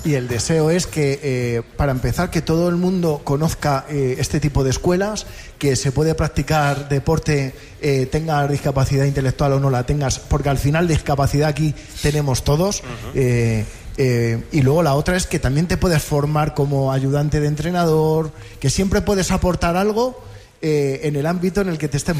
Y el deseo es que, para empezar, que todo el mundo conozca este tipo de escuelas, que se puede practicar deporte, tengas discapacidad intelectual o no la tengas, porque al final discapacidad aquí tenemos todos. Y luego la otra es que también te puedes formar como ayudante de entrenador, que siempre puedes aportar algo en el ámbito en el que te estés